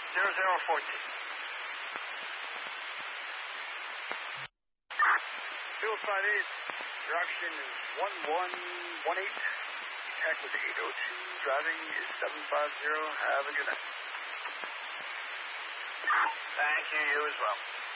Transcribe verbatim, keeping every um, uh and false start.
zero zero fourteen. Fuel five eight, direction is one one one eight. Tech was eight oh two, driving is seven five zero. Have a good night. Thank you, you as well.